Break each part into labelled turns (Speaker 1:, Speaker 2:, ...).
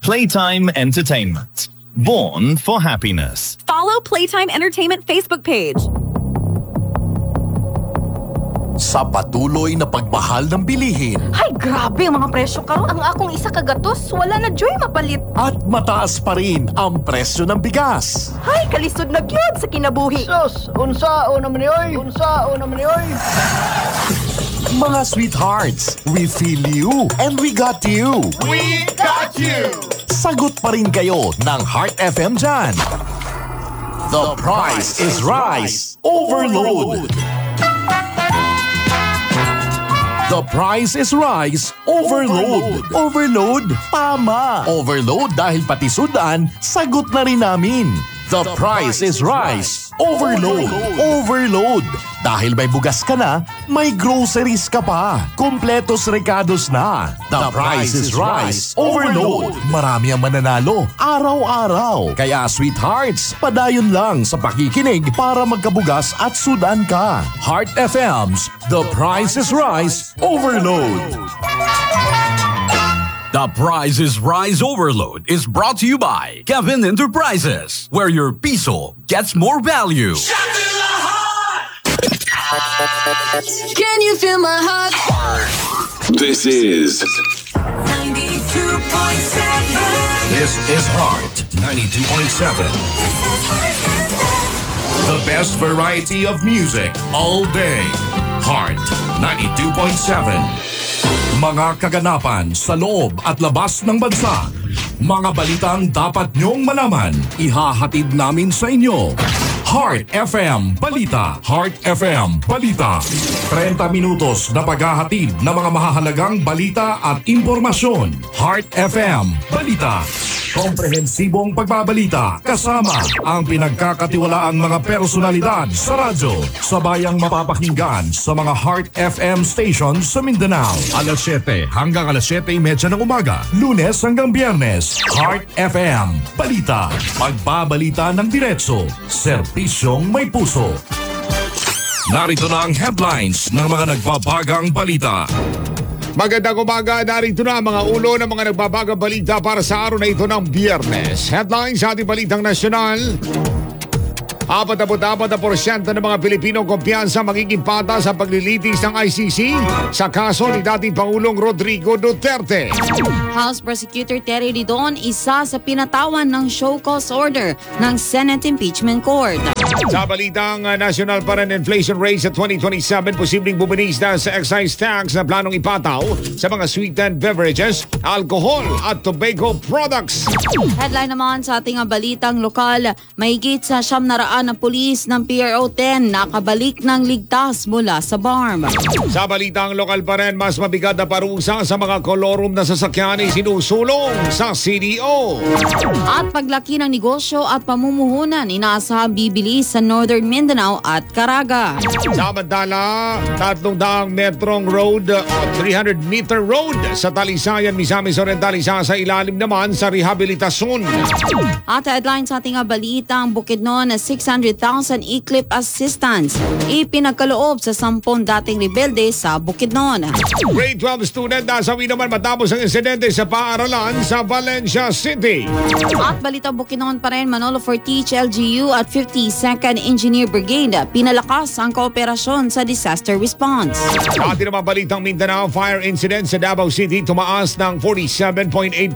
Speaker 1: Playtime Entertainment. Born for happiness.
Speaker 2: Follow Playtime Entertainment Facebook page.
Speaker 3: Sa patuloy na pagmahal ng bilihin
Speaker 4: Ay, grabe ang mga presyo karon. Ang akong isa kagatos, wala na joy mapalit.
Speaker 3: at mataas pa rin ang presyo ng bigas.
Speaker 4: Ay, kalisod na gyud sa kinabuhi.
Speaker 5: Sus, unsao naman niyoy? Unsao naman niyoy?
Speaker 3: Mga sweethearts, we feel you and we got you.
Speaker 5: We got you!
Speaker 3: Sagot pa rin kayo ng Heart FM dyan. The price is Rice Overload. The price is Rice Overload. Overload? Tama. Overload dahil pati sudan, sagot na rin namin. The price is Rice Overload. Overload. Dahil may bugas ka na, may groceries ka pa. Kompletos recados na. The price is Rice Overload. Marami ang mananalo, araw-araw. Kaya sweethearts, padayon lang sa pakikinig para magkabugas at sudan ka. Heart FM's The Price is Rice Overload.
Speaker 6: The Price is Rice Overload is brought to you by Kevin Enterprises, where your piso gets more value.
Speaker 7: Can you feel my heart?
Speaker 8: This is
Speaker 7: 92.7.
Speaker 8: This is Heart 92.7. The best variety of music all day. Heart 92.7. Mga kaganapan sa loob at labas ng bansa. Mga balitang dapat nyong malaman. Ihahatid namin sa inyo. Heart FM Balita. Heart FM Balita. 30 minutos na paghahatid ng mga mahahalagang balita at impormasyon. Heart FM Balita. Komprehensibong pagbabalita kasama ang pinagkakatiwalaang mga personalidad sa radyo. Sabayang mapapakinggan sa mga Heart FM stations sa Mindanao. Alas 7 hanggang alas 7:30 ng umaga. Lunes hanggang Biyernes. Heart FM Balita. Pagbabalita ng diretso. Serbisyong may puso. Narito na ang headlines ng mga nagbabagang balita.
Speaker 9: Magandang umaga, narito na ang mga ulo ng mga nagbabagang balita para sa araw na ito ng Biyernes. Headlines sa ating balitang nasyonal. 44% ng mga Pilipinong kumpiyansa magiging pata sa paglilitis ng ICC sa kaso ni dating Pangulong Rodrigo Duterte.
Speaker 10: House Prosecutor Terry Didon isa sa pinatawan ng show cause order ng Senate Impeachment Court.
Speaker 9: Sa balitang national pa rin, inflation rate sa 2027 posibleng buminis na sa excise tax na planong ipataw sa mga sweetened beverages, alcohol at tobacco products.
Speaker 10: Headline naman sa ating balitang lokal, mahigit sa 700 na pulis ng PRO 10 nakabalik ng ligtas mula sa BARM.
Speaker 9: Sa balitang lokal pa rin, mas mabigat na parusa sa mga kolorum na sasakyan ay sinusulong sa CDO.
Speaker 10: At paglaki ng negosyo at pamumuhunan, inaasahang bibilis sa Northern Mindanao at Caraga.
Speaker 9: Samantala, 300 metrong road o 300-meter road sa Talisayan, Misamis Oriental, isa sa ilalim naman sa rehabilitasyon.
Speaker 10: At headline sa ating balitang Bukidnon na 600,000 e-clip assistance ipinagkaloob sa 10 dating rebelde sa Bukidnon.
Speaker 9: Grade 12 student nasawi naman matapos ang insidente sa paaralan sa Valencia City.
Speaker 10: At balita Bukidnon pa rin, Manolo Fortich LGU at 52nd Engineer Brigade pinalakas ang kooperasyon sa disaster response.
Speaker 9: At naman balitang Mindanao, fire incident sa Davao City tumaas ng 47.8%.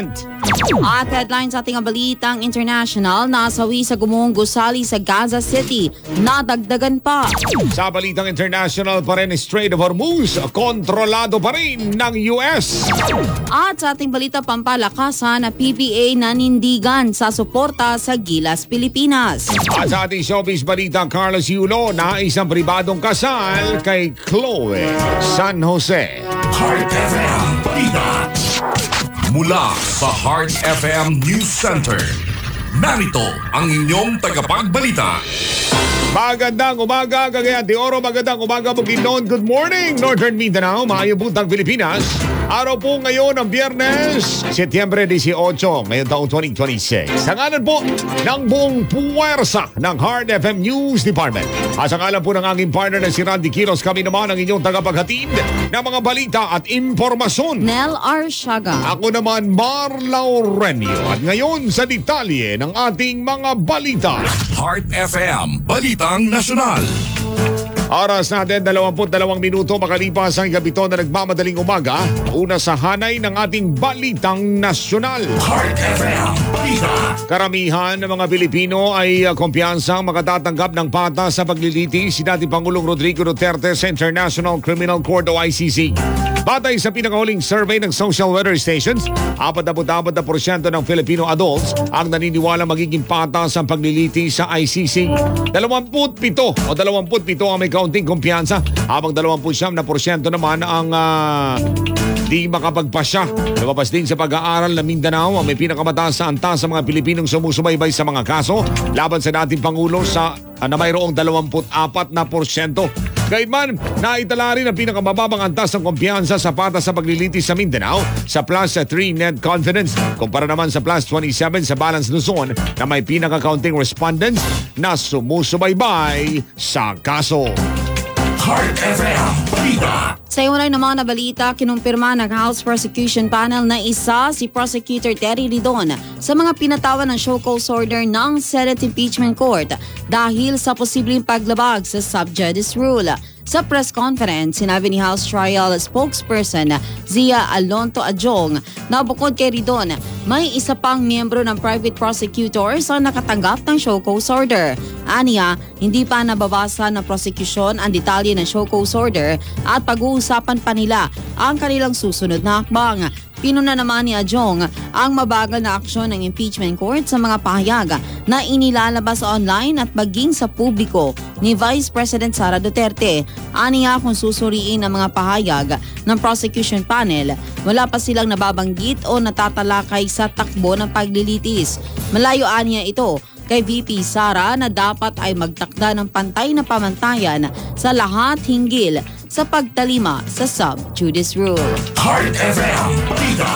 Speaker 10: At headline sa ating balitang international, nasawi sa gumuhong gusali sa Gaza City, nadagdagan pa.
Speaker 9: Sa balitang international pa rin, Strait of Hormuz, kontrolado pa rin ng US.
Speaker 10: At sa ating balita pampalakasan, na PBA nanindigan sa suporta sa Gilas, Pilipinas.
Speaker 9: At sa ating showbiz balita, Carlos Yulo, nais ang pribadong kasal kay Chloe San Jose.
Speaker 8: Heart FM Balita. Mula sa Heart FM News Center, narito ang inyong tagapagbalita.
Speaker 9: Magandang umaga, Cagayan de Oro. Magandang umaga, Bukidnon. Good morning, Northern Mindanao. Maayong buntang Pilipinas. Araw po ngayon ng Biyernes, Setyembre 18, ngayong taong 2026. Sa ngalan po ng buong puwersa ng Heart FM News Department. At sa ngalan po ng aking partner na si Randy Quiros, kami naman ang inyong tagapaghatid ng mga balita at impormasyon.
Speaker 10: Nel Arshaga.
Speaker 9: Ako naman, Mar Laurenio. At ngayon sa detalye ng ating mga balita.
Speaker 8: Heart FM, Balitang Nasyonal.
Speaker 9: Oras natin, 22 minuto makalipas ang ikapito na nagmamadaling umaga. Una sa hanay ng ating Balitang Nasyonal.
Speaker 8: Heart FM, Balita.
Speaker 9: Karamihan ng mga Pilipino ay kumpiyansang makatatanggap ng patas sa paglilitis si dating Pangulong Rodrigo Duterte sa International Criminal Court o ICC. Batay sa pinakahuling survey ng Social Weather Stations, 44% ng Filipino adults ang naniniwala magiging patas ang paglilitis sa ICC. 27 ang may kaunting kumpiyansa, habang 29% naman ang di makapagpasya. Lumabas din sa pag-aaral na Mindanao ang may pinakamataas sa antas sa mga Pilipinong sumusubaybay sa mga kaso laban sa dating Pangulo na mayroong 24%. Gayunman, naitala rin ang pinakamababang antas ng kumpiyansa sa patas sa paglilitis sa Mindanao sa plus 3 net confidence kumpara naman sa plus 27 sa Balance Luzon na may pinaka-counting respondents na sumusubaybay sa kaso.
Speaker 8: Heart FM, Balita.
Speaker 10: Sa iwalay naman na balita, kinumpirma ng House Prosecution Panel na isa si Prosecutor Terry Ridon sa mga pinatawan ng show cause order ng Senate Impeachment Court dahil sa posibleng paglabag sa sub judice rule. Sa press conference, sinabi ni House Trial spokesperson Zia Alonto Adjong na bukod kay Ridon, may isa pang miyembro ng private prosecutors ang nakatanggap ng show cause order. Aniya, hindi pa nababasa ng prosecution ang detalye ng show cause order at pag-uusapan pa nila ang kanilang susunod na hakbang. Pinuna naman ni Adjong ang mabagal na aksyon ng impeachment court sa mga pahayag na inilalabas online at maging sa publiko ni Vice President Sara Duterte. Aniya, kung susuriin ang mga pahayag ng prosecution panel, wala pa silang nababanggit o natatalakay sa takbo ng paglilitis. Malayo aniya ito kay VP Sara na dapat ay magtakda ng pantay na pamantayan sa lahat hinggil sa pagtalima sa sub judice rule.
Speaker 8: Heart FM, Balita.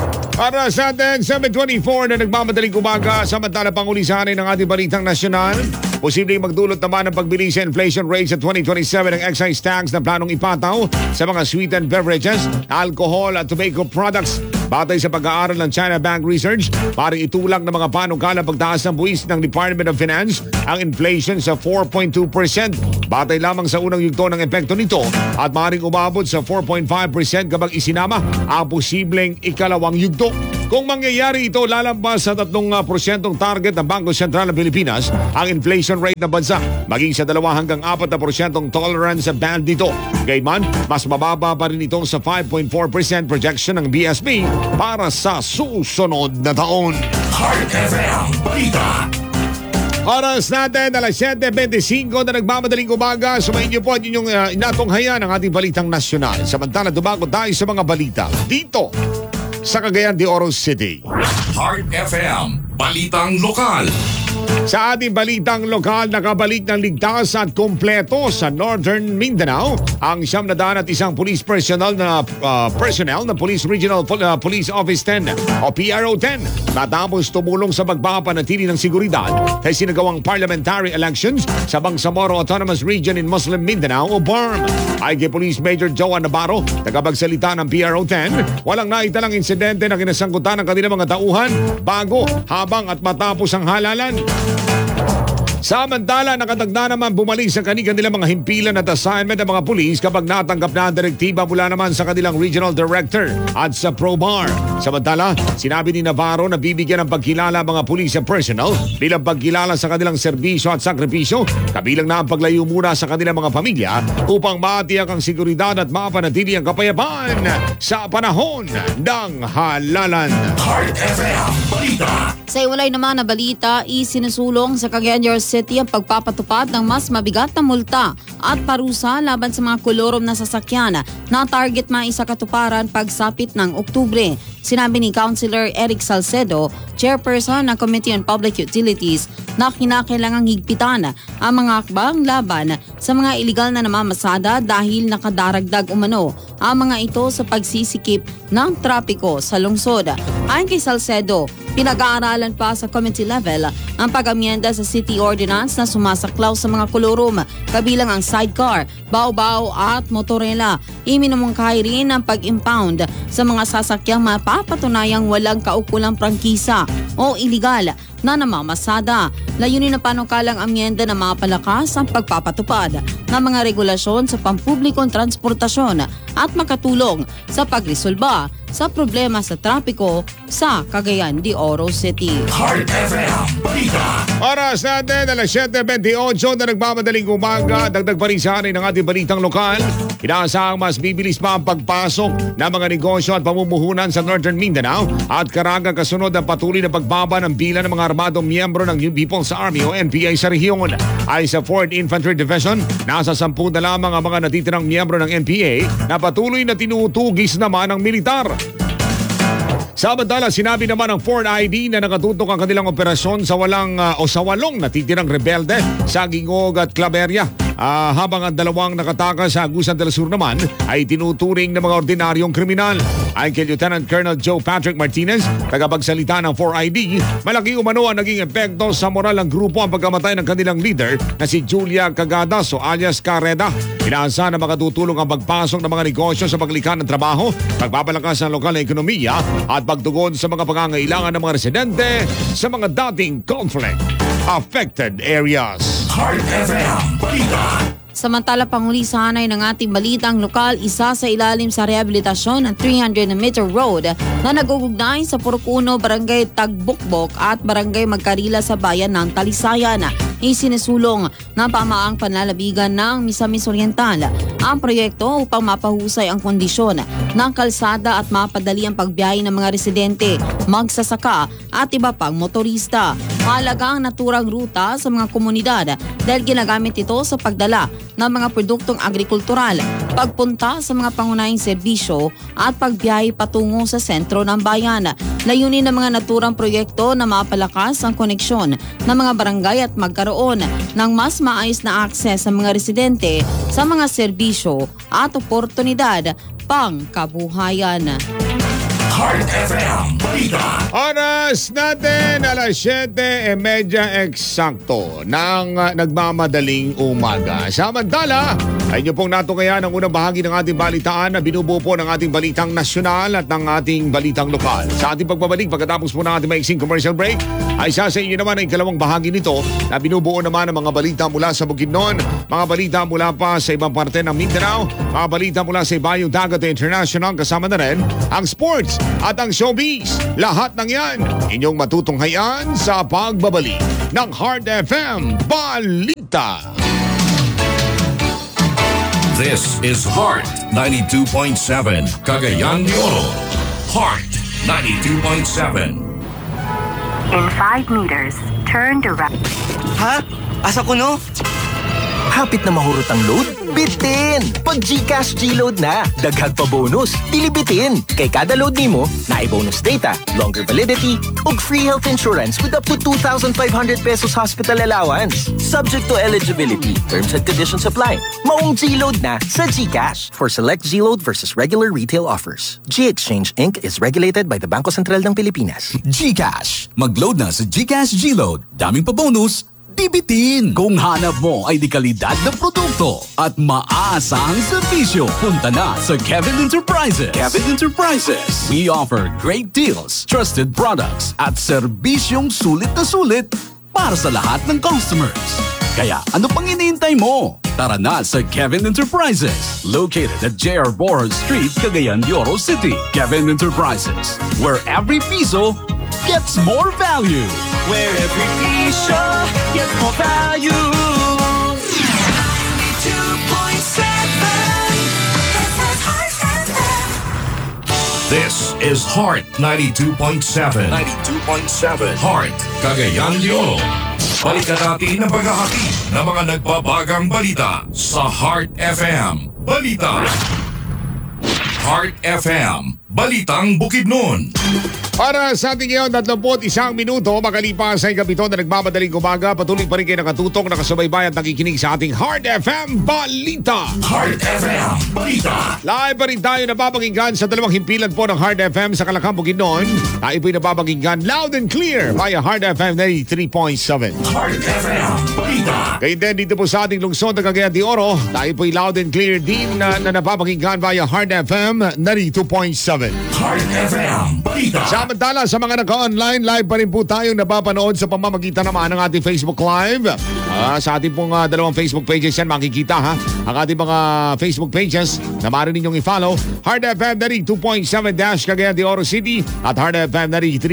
Speaker 9: Para sa atin, 7:24 na nagmamadaling umaga, samantala pangulisanin ng ating Balitang Nasyonal. Posibleng magdulot naman ng pagbilis sa inflation rate sa 2027 ng excise tax na planong ipataw sa mga sweetened beverages, alcohol at tobacco products. Batay sa pag-aaral ng China Bank Research, maring itulak ng mga panukalang pagtaas ng buwis ng Department of Finance ang inflation sa 4.2%. Batay lamang sa unang yugto ng epekto nito at maring umabot sa 4.5% kapag isinama ang posibleng ikalawang yugto. Kung mangyayari ito, lalabas sa 3% target ng Bangko Sentral ng Pilipinas ang inflation rate ng bansa, maging sa 2 hanggang 4% tolerance band dito. Gayman, mas mababa pa rin ito sa 5.4% projection ng BSP para sa susunod na taon.
Speaker 8: Heart FM, Balita.
Speaker 9: Oras natin, alas 7:25 na nagmamadaling umaga. Sumayin niyo po ang inyong inatunghayan ng ating Balitang Nasyonal. Samantala, dumago tayo sa mga balita dito sa Cagayan de Oro City.
Speaker 8: Heart FM, Balitang Lokal.
Speaker 9: Sa ating balitang lokal, nakabalik ng ligtas at kumpleto sa Northern Mindanao ang 901 police personnel na Police Regional Police Office 10 o PRO 10 matapos tumulong sa pagpapanatili ng seguridad sa sinagawang parliamentary elections sa Bangsamoro Autonomous Region in Muslim Mindanao o BARM. Ay kay Police Major Joan Navarro, tagapagsalita ng PRO 10, walang naitalang insidente na kinasangkutan ng kanilang mga tauhan bago, habang at matapos ang halalan. Samantala, nakatagda naman bumalik sa kanilang mga himpilan at assignment ng mga pulis kapag natanggap na ang direktiba mula naman sa kanilang regional director at sa ProBAR. Samantala, sinabi ni Navarro na bibigyan ng pagkilala ang mga pulis at personnel bilang pagkilala sa kanilang serbisyo at sakripisyo, kabilang na ang paglayo muna sa kanilang mga pamilya upang matiyak ang seguridad at mapanatili ang kapayapaan sa panahon ng halalan.
Speaker 8: Heart FM, Balita.
Speaker 10: Sa iwalay naman na balita, isinusulong sa Cagayan de Oro City ang pagpapatupad ng mas mabigat na multa at parusa laban sa mga kolorom na sasakyan na target maisakatuparan pagsapit ng Oktubre. Sinabi ni Councilor Eric Salcedo, chairperson ng Committee on Public Utilities, na kinakailangang higpitan ang mga hakbang laban sa mga iligal na namamasada dahil nakadaragdag umano ang mga ito sa pagsisikip ng trapiko sa lungsod. Ayon kay Salcedo, pinag-aaralan pa sa committee level ang pag-amyenda sa city ordinance na sumasaklaw sa mga kolorum, kabilang ang sidecar, baw-baw at motorela. Iminumungkahi rin ang pag-impound sa mga sasakyang mapapatunayang walang kaukulang prangkisa o iligal na namamasada. Layunin na panukalang amyenda na mapalakas ang pagpapatupad ng mga regulasyon sa pampublikong transportasyon at makatulong sa pagresolba sa problema sa trapiko sa Cagayan de Oro City.
Speaker 8: Heart FM Balita.
Speaker 9: Oras natin, alas 7:28 na nagmamadaling umaga. Dagdag pa rin sa atin ng ating balitang lokal. Inaasahang mas bibilis pa ang pagpasok ng mga negosyo at pamumuhunan sa Northern Mindanao at Caraga kasunod ang patuloy na pagbaba ng bilang ng mga armadong miyembro ng New People's Army o NPA sa rehiyon. Ay sa 4th Infantry Division, nasa 10 na lamang ang mga natitirang miyembro ng NPA na patuloy na tinutugis naman ng militar. Samantala, sinabi naman ng 4th ID na nakatutok ang kanilang operasyon sa sa walong natitirang rebelde sa Gingog at Claveria. Habang ang dalawang nakatakas sa Agusan del Sur naman ay tinuturing ng mga ordinaryong kriminal. Ayon kay Lieutenant Colonel Joe Patrick Martinez, tagapagsalita ng 4ID, malaki umano ang naging epekto sa moral ng grupo ang pagkamatay ng kanilang leader na si Julia Cagadas o alias Carreda. Inaasahan na makatutulong ang pagpasok ng mga negosyo sa paglikan ng trabaho, pagpapalakas ng lokal na ekonomiya at pagtugon sa mga pangangailangan ng mga residente sa mga dating conflict-affected areas.
Speaker 8: Heart FM Balita.
Speaker 10: Samantala, panguli sa hanay ng ating balitang lokal, isa sa ilalim sa rehabilitasyon ng 300-meter road na nag-uugnay sa Purukuno, Barangay Tagbukbok at Barangay Magkarila sa bayan ng Talisayan. Isinusulong ng pamaang panlalabigan ng Misamis Oriental ang proyekto upang mapahusay ang kondisyon ng kalsada at mapadali ang pagbiyahe ng mga residente, magsasaka at iba pang motorista. Mahalaga ang naturang ruta sa mga komunidad dahil ginagamit ito sa pagdala ng mga produktong agrikultural, pagpunta sa mga pangunahing serbisyo at pagbiyahe patungo sa sentro ng bayan. Layunin ng mga naturang proyekto na mapalakas ang koneksyon ng mga barangay at magkaroon ng mas maayos na akses sa mga residente sa mga serbisyo at oportunidad pang kabuhayan.
Speaker 8: Heart FM Balita.
Speaker 9: Oras natin, alas 7:30 eksakto ng nagmamadaling umaga. Samantala, ay nyo pong natukayan ang unang bahagi ng ating balitaan na binubuo po ng ating balitang nasyonal at ng ating balitang lokal. Sa ating pagbabalik, pagkatapos po ng ating maiksing commercial break, ay sa inyo naman ang ikalawang bahagi nito na binubuo naman ng mga balita mula sa Bukidnon, mga balita mula pa sa ibang parte ng Mindanao, mga balita mula sa Ibayong Dagat International, kasama na rin ang sports at ang showbiz. Lahat ng yan inyong matutunghayan sa pagbabalik ng Heart FM Balita.
Speaker 8: This is Heart 92.7 Cagayan de Oro. Heart 92.7.
Speaker 11: In 5 meters, turn to right.
Speaker 12: Ha? Asa ko no? Hapit na mahurot ang load? Bitin! Pag GCash G-Load na, daghag pa bonus, dilibitin. Kay kada load nimo, naibonus data, longer validity, ug free health insurance with up to 2,500 pesos hospital allowance. Subject to eligibility, terms and conditions apply. Maong G-Load na sa GCash. For select G-Load versus regular retail offers. G-Exchange Inc. is regulated by the Bangko Sentral ng Pilipinas.
Speaker 6: GCash. Mag-load na sa GCash G-Load. Daming pa bonus, bibitin! Kung hanap mo ay di kalidad na produkto at maaasahang serbisyo, punta na sa Kevin Enterprises. Kevin Enterprises. We offer great deals, trusted products at serbisyong sulit na sulit para sa lahat ng customers. Kaya ano pang iniintay mo? Tara na sa Kevin Enterprises, located at J.R. Borja Street, Cagayan de Oro City. Kevin Enterprises, where every piso gets more value.
Speaker 13: Where every piso gets more value. 92.7.
Speaker 8: This is Heart 92.7. 92.7. Heart Cagayan de Oro. Balikan natin ang paghahati ng mga nagbabagang balita sa Heart FM Balita. Heart FM Balitang Bukidnon.
Speaker 9: Para sa ating ngayon, 31 minuto makalipas sa ikapito na nagmamadaling umaga. Patuloy pa rin kayo nakatutok, nakasubaybay at nakikinig sa ating Heart FM Balita.
Speaker 8: Heart FM Balita.
Speaker 9: Live pa rin tayo napapakinggan sa dalawang himpilan po ng Heart FM sa Kalakang Bukidnon. Tayo po'y napapakinggan loud and clear via Heart FM 93.7.
Speaker 8: Heart FM Balita.
Speaker 9: Kaya din dito po sa ating lungsod ng Cagayan de Oro, tayo po'y loud and clear din na napapakinggan via Heart FM 92.7.
Speaker 8: Heart FM Balita.
Speaker 9: Samantala sa mga naka-online, live pa rin po tayong napapanood sa pamamagitan naman ng ating Facebook Live. Sa ating pong dalawang Facebook pages yan, makikita ha. Ang ating mga Facebook pages na maaari ninyong i-follow. Heart FM 92.7- Cagayan de Oro City at Heart FM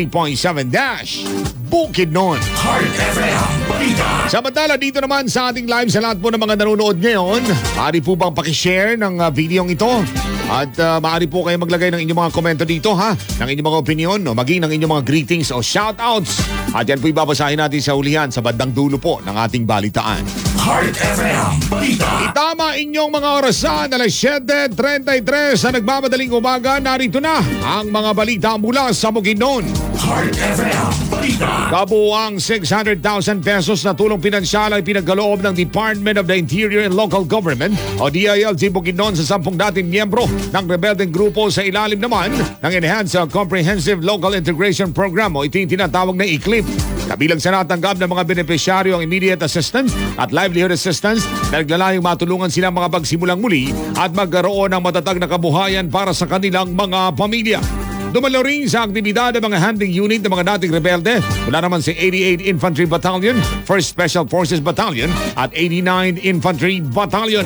Speaker 9: 93.7- Bukidnon.
Speaker 8: Heart FM Balita.
Speaker 9: Samantala dito naman sa ating live sa lahat po ng mga nanonood ngayon, maaari po bang pakishare ng video ito? At maaari po kayo maglagay ng inyong mga komento dito ha, ng inyong mga opinion o maging ng inyong mga greetings o shoutouts. At yan po ibabasahin natin sa ulihan sa bandang dulo po ng ating balitaan.
Speaker 8: Heart FM Balita.
Speaker 9: Itama inyong mga orasan, alas 7:33 sa nagmamadaling umaga. Narito na ang mga balita mula sa Bukidnon.
Speaker 8: Heart FM Balita.
Speaker 9: Kabuuang 600,000 pesos na tulong pinansyal ay pinagkaloob ng Department of the Interior and Local Government o DILG Bukidnon sa 10 dating miyembro ng rebeldeng grupo sa ilalim naman ng Enhanced Comprehensive Local Integration Program o ito yung tinatawag na ICLIP. Kabilang sa natanggap ng mga benepisyaryo ang immediate assistance at livelihood assistance na naglalayong matulungan silang mga pagsimulang muli at magkaroon ng matatag na kabuhayan para sa kanilang mga pamilya. Dumalo rin sa aktibidad ng mga handling unit ng mga dating rebelde mula naman sa 88 Infantry Battalion, 1st Special Forces Battalion at 89 Infantry Battalion.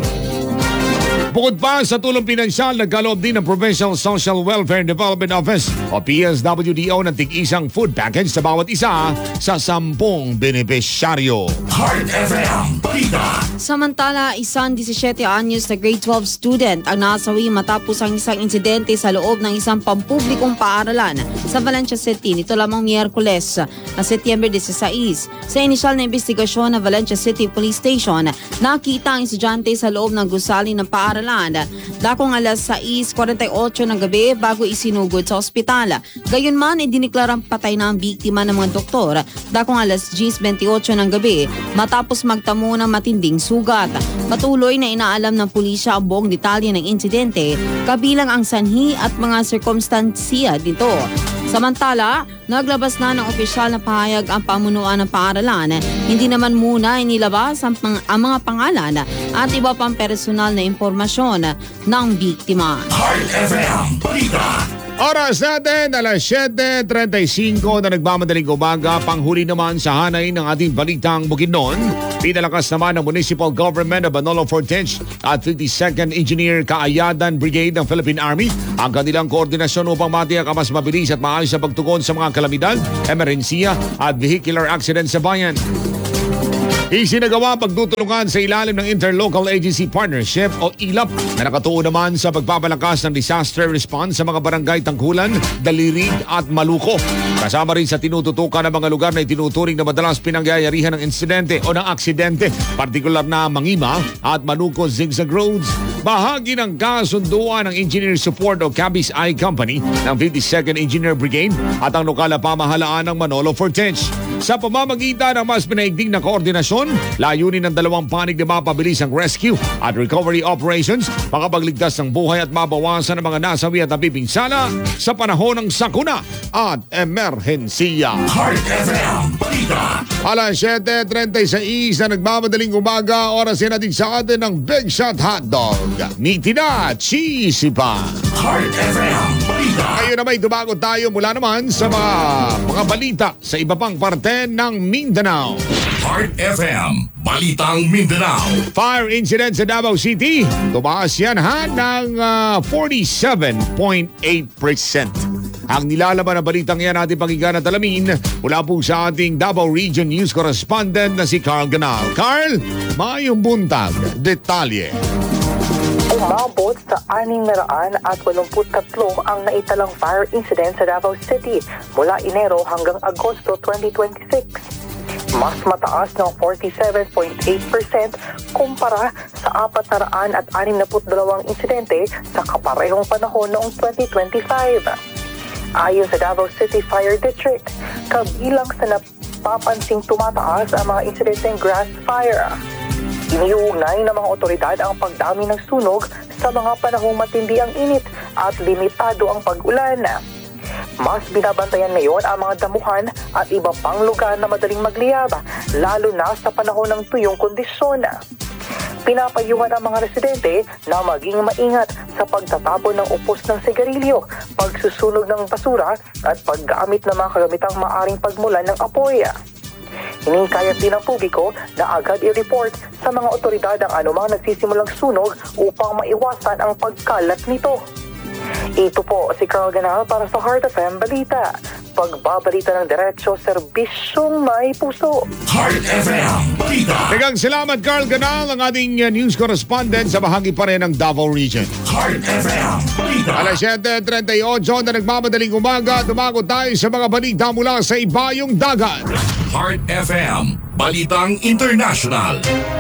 Speaker 9: Bukod pa sa tulong pinansyal, nagkaloob din ng Provincial Social Welfare and Development Office o PSWDO ng tig-isang food package sa bawat isa sa 10 benepisyaryo.
Speaker 8: Heart FM Balita.
Speaker 10: Samantala, isang 17 anyos na grade 12 student ang nasawi matapos ang isang insidente sa loob ng isang pampublikong paaralan sa Valencia City nito lamang Miyerkules na Setyembre 16. Sa inisyal na investigasyon ng Valencia City Police Station, nakita ang estudyante sa loob ng gusali ng paaralan dakong alas 6:48 ng gabi bago isinugod sa ospital. Gayunman, idiniklarang patay na ang biktima ng mga doktor dakong alas 10:28 ng gabi matapos magtamo ng matinding sugat. Patuloy na inaalam ng pulisya ang buong detalye ng insidente, kabilang ang sanhi at mga sirkumstansiya dito. Samantala, naglabas na ng opisyal na pahayag ang pamunuan ng paaralan. Hindi naman muna inilabas ang mga pangalan at iba pang personal na impormasyon ng biktima.
Speaker 8: Heart FM Balita.
Speaker 9: Oras natin, alas 7:35 na nagmamadaling umaga. Panghuli naman sa hanay ng ating balitang Bukidnon. Pinalakas naman ng Municipal Government of Manolo Fortich at 52nd Engineer Kaayadan Brigade ng Philippine Army ang kanilang koordinasyon upang matiyak ang mas mabilis at maayos na pagtugon sa mga kalamidad, emerhensiya at vehicular accident sa bayan. Isinagawa pagtutulungan sa ilalim ng Interlocal Agency Partnership o ILAP na nakatuon naman sa pagpapalakas ng disaster response sa mga barangay Tangkulan, Dalirig at Maluco. Kasama rin sa tinututukan ng mga lugar na itinuturing na madalas pinangyayarihan ng insidente o ng aksidente, partikular na Mangima at Maluco Zigzag Roads. Bahagi ng kasunduan ng Engineer Support o Cabis I Company ng 52nd Engineer Brigade at ang lokal na pamahalaan ng Manolo Fortich. Sa pamamagitan ng mas pinaigting na koordinasyon, layunin ng dalawang panig na mapabilis ang rescue at recovery operations, makapagligtas ng buhay at mabawasan ang mga nasawi at napipinsala sa panahon ng sakuna at emerhensiya.
Speaker 8: Heart FM Balita.
Speaker 9: Alas 7:36 na nagmamadaling umaga, oras yan natin sa atin ng Big Shot Hotdog. Meaty na, cheesy pa.
Speaker 8: Heart FM Balita.
Speaker 9: Ngayon na may dumago tayo mula naman sa mga balita sa iba pang parte ng Mindanao.
Speaker 8: Heart FM Balitang Mindanao.
Speaker 9: Fire incident sa Davao City. Tumaas yan ng 47.8%. Ang nilalaman ng balitang yan ating pakinggan at alamin mula po sa ating Davao Region News Correspondent na si Carl Ganal. Carl, mayong buntag. Detalye.
Speaker 14: Umabot sa 683 ang naitalang fire incident sa Davao City mula Enero hanggang Agosto 2026. mas mataas ng 47.8% kumpara sa 462 insidente sa kaparehong panahon noong 2025. Ayon sa Davao City Fire District, kabilang sa napapansing tumataas ang mga insidenteng grass fire. Iniugnay ng mga otoridad ang pagdami ng sunog sa mga panahong matindi ang init at limitado ang pag-ulan. Mas binabantayan ngayon ang mga damuhan at iba pang lugar na madaling magliyab, lalo na sa panahon ng tuyong kondisyon. Pinapayuhan ang mga residente na maging maingat sa pagtatapon ng upos ng sigarilyo, pagsusunog ng basura at paggamit ng mga kagamitang maaring pagmulan ng apoy. Hinihikayat din ng publiko na agad i-report sa mga otoridad ang anumang nagsisimulang sunog upang maiwasan ang pagkalat nito. Ito po si Carl Ganal para sa Heart FM Balita. Pagbabalita ng diretsyo, serbisyong may puso.
Speaker 8: Heart FM Balita.
Speaker 9: Daghang salamat Carl Ganal, ang ating news correspondent sa bahagi pa rin ng Davao Region.
Speaker 8: Heart FM Balita.
Speaker 9: Alas 7:38 na nagmamadaling umaga, tumago tayo sa mga balita mula sa ibayong dagat.
Speaker 8: Heart FM Balitang International.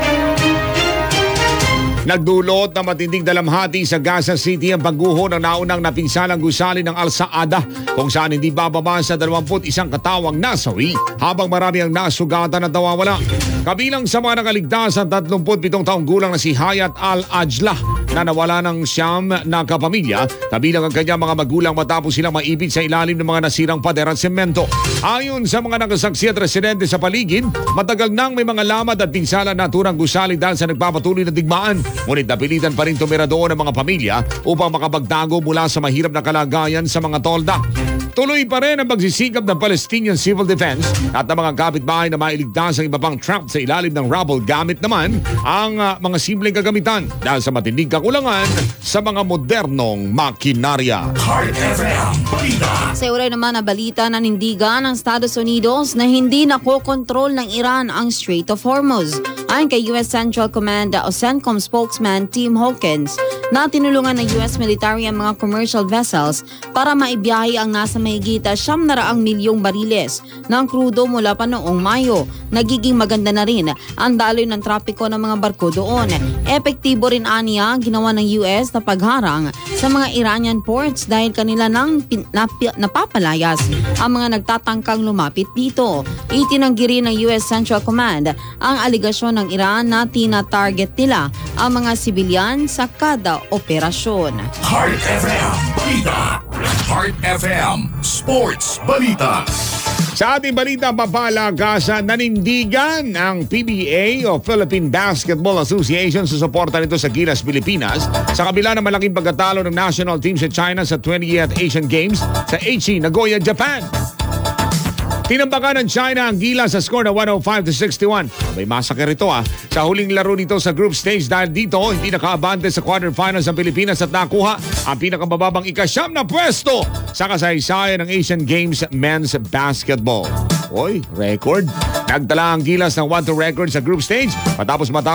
Speaker 9: Nagdulot na matinding dalamhati sa Gaza City ang pagguho ng naunang napinsalang gusali ng Al-Saada kung saan hindi bababa sa 21 katawang nasawi habang marami ang nasugatan at nawawala. Kabilang sa mga nakaligtas ang 37 taong gulang na si Hayat Al-Ajlah na nawala ng siyam na kapamilya, kabilang ang kanyang mga magulang matapos silang maibig sa ilalim ng mga nasirang pader at semento. Ayon sa mga nakasaksi at residente sa paligid, matagal nang may mga lamad at pinsala na turang gusali dahil sa nagpapatuloy na digmaan. Ngunit napilitan pa rin tumira doon ang mga pamilya upang makapagtago mula sa mahirap na kalagayan sa mga tolda. Tuloy pa rin ang pagsisikap ng Palestinian Civil Defense at ng mga kapitbahay na mailigtas ang iba pang trap sa ilalim ng rubble gamit naman ang mga simpleng kagamitan dahil sa matinding kakulangan sa mga modernong makinarya.
Speaker 8: Heart FM Balita.
Speaker 10: Sa uray naman na balita, nanindigan ng Estados Unidos na hindi nakokontrol ng Iran ang Strait of Hormuz. Ayon kay US Central Command o CENTCOM spokesman Tim Hawkins, na tinulungan ng US military ang mga commercial vessels para maibiyahe ang nasa mahigit 700 milyong bariles ng krudo mula pa noong Mayo. Nagiging maganda na rin ang daloy ng trapiko ng mga barko doon. Epektibo rin aniya ginawa ng US na pagharang sa mga Iranian ports dahil kanila nang napapalayas ang mga nagtatangkang lumapit dito. Itinanggi rin ng US Central Command ang aligasyon ng Iran na tina-target nila ang mga sibilyan sa kada operasyon.
Speaker 8: Heart FM Balita. Heart FM Sports Balita.
Speaker 9: Sa ating balita papalakasan, nanindigan ang PBA o Philippine Basketball Association sa suporta nito sa Gilas, Pilipinas sa kabila ng malaking pagkatalo ng national team sa China sa 20th Asian Games sa Aichi, Nagoya, Japan. Tinambakan ng China ang Gilas sa score na 105-61. May masakit ito sa huling laro nito sa group stage dahil dito hindi nakaabante sa quarterfinals ang Pilipinas at nakuha ang pinakamababang ika-9 na pwesto sa kasaysayan ng Asian Games Men's Basketball. Oy, record. Nagtala ang Gilas ng 1-2 record sa group stage matapos